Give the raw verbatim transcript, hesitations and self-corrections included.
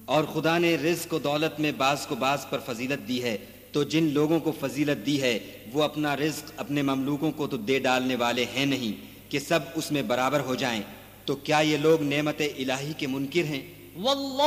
और खुदा ने रिज़्क़ और दौलत में बाज़ को बाज़ पर फजीलत दी है, तो जिन लोगों को फजीलत दी है वो अपना रिज़्क़ अपने ममलूकों को तो दे डालने वाले हैं नहीं कि सब उसमें बराबर हो जाएं। तो क्या ये लोग नेमत इलाही के मुनकिर हैं?